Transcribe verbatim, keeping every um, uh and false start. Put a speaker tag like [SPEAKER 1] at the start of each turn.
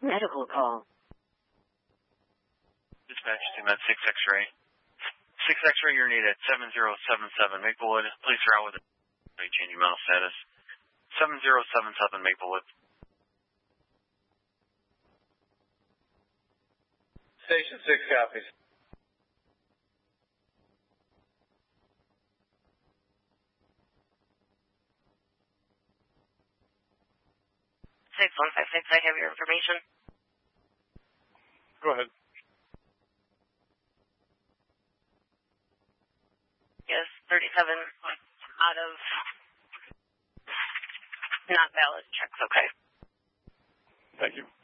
[SPEAKER 1] medical call.
[SPEAKER 2] Dispatch to Med six X-ray. six X-ray, you're needed at seven zero seven seven Maplewood. Please route with a changing mental status. seven zero seven seven Maplewood.
[SPEAKER 3] Station six copies.
[SPEAKER 1] six one five six, I have your information.
[SPEAKER 4] Go ahead.
[SPEAKER 1] Yes, thirty-seven out of not valid checks, okay.
[SPEAKER 4] Thank you.